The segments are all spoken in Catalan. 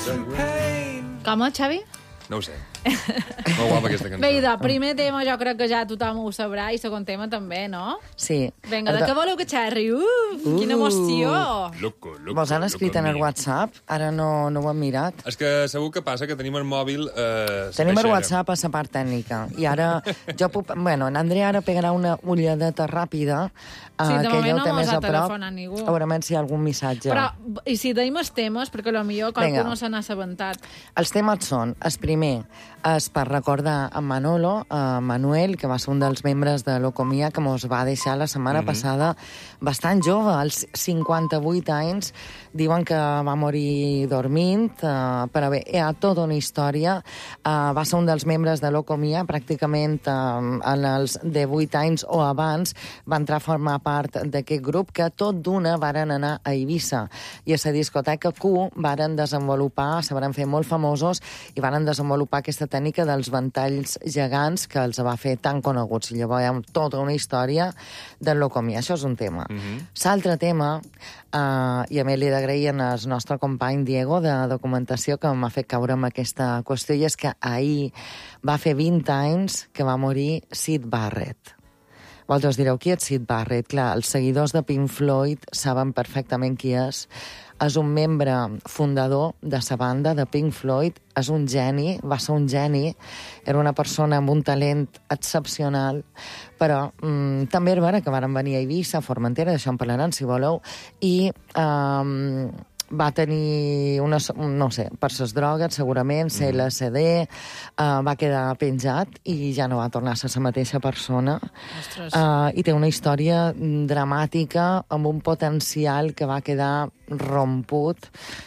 Com, Xavi? No ho sé. Molt guapa aquesta cançó. Bé, idò, primer tema jo crec que ja tothom ho sabrà i segon tema també, no? Sí. Vinga, de què voleu que xerri? Quina emoció! Loco. Vos han escrit en el WhatsApp? Ara no ho hem mirat. És que segur que passa que tenim el mòbil... Tenim el WhatsApp a la part tècnica. I ara jo puc... Bueno, en Andrea ara pegarà una ulladeta ràpida Sí, de que moment ella ho no té mos més ha a prop. telefonat ningú. A veure si hi ha algun missatge. Però, i si deim els temes, perquè potser qualcú Vinga. no se n'ha assabentat. Els temes són, el primer, és per recordar a Manolo, a Manuel, que va ser un dels membres de Locomia, que mos va deixar la setmana passada bastant jove, als 58 anys. Diuen que va morir dormint, però bé, hi ha tota una història. Va ser un dels membres de Locomia, pràcticament en els 18 anys o abans va entrar a formar part d'aquest grup, que tot d'una varen anar a Eivissa. I a la discoteca Q varen desenvolupar, se varen fer molt famosos i varen desenvolupar aquesta tècnica dels ventalls gegants que els va fer tan coneguts. I llavors hi ha tota una història del Locomia. Això és un tema. L'altre tema, i a mi li he d'agrair al nostre company Diego de documentació que m'ha fet caure amb aquesta qüestió, i és que ahir va fer 20 anys que va morir Syd Barrett. Vosaltres direu, qui és Syd Barrett? Clar, els seguidors de Pink Floyd saben perfectament qui és. És un membre fundador de la banda de Pink Floyd, és un geni, va ser un geni, era una persona amb un talent excepcional, però també era vera que varen venir a Eivissa, a Formentera, d'això en parlaran, si voleu, i va tenir, no sé, per les drogues, segurament, LSD, va quedar penjat i ja no va tornar a ser la mateixa persona. I té una història dramàtica amb un potencial que va quedar romput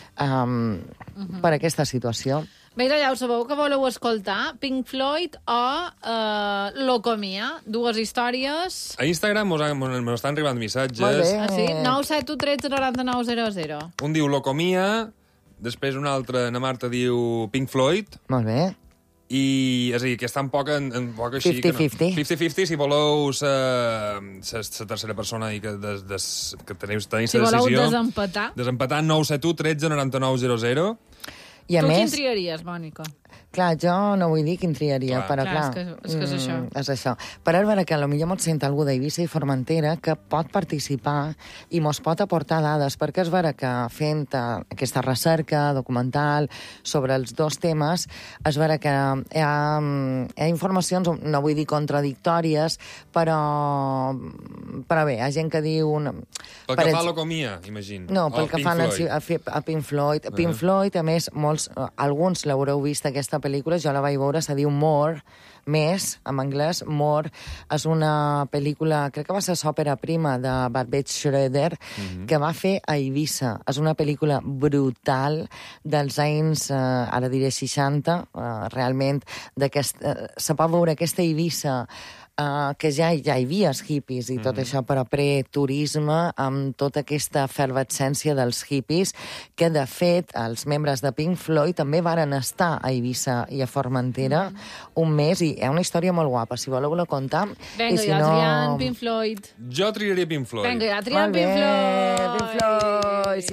per aquesta situació. Bé, ja ho sabeu que voleu escoltar, Pink Floyd o Locomia, dues històries... A Instagram me estan arribant missatges. Molt bé. Ah, sí? 971 13 99 00. Un diu Locomia, després un altre, na Marta, diu Pink Floyd, Molt bé. i és a dir, que està en poc així... 50-50. 50-50, si voleu la tercera persona i que teniu la Si decisió... voleu desempatar. Desempatar 971 13 99 00. I a Tu més, quin triaries, Mònica? clar, jo no vull dir quin triaria, Clar. però Clar, clar... és que és això. És això. Però és vera que potser mos sent algú d'Eivissa i Formentera que pot participar i mos pot aportar dades, perquè és vera que fent aquesta recerca documental sobre els dos temes, és vera que hi ha informacions, no vull dir contradictòries, però bé, hi ha gent que diu... Pel que fa a Locomia, imagino. No, pel que fan a Pink Floyd. Pink Floyd, a més, alguns l'haureu vist, aquesta pel·lícula, jo la vaig veure, se diu More, més, en anglès, More, és una pel·lícula, crec que va ser l'òpera prima de Babette Schroeder, que va fer a Eivissa. És una pel·lícula brutal dels anys, ara diré 60, realment, se pot veure aquesta Eivissa que ja hi havia els hippies i tot això, però pre-turisme, amb tota aquesta efervescència dels hippies, que de fet els membres de Pink Floyd també varen estar a Eivissa i a Formentera un mes, i hi ha una història molt guapa, si voleu la contar. Vinga, I si ja no... triant Pink Floyd. Jo triaria Pink Floyd. Vinga, ja triant Molt bé, Pink Floyd. Pink Floyd.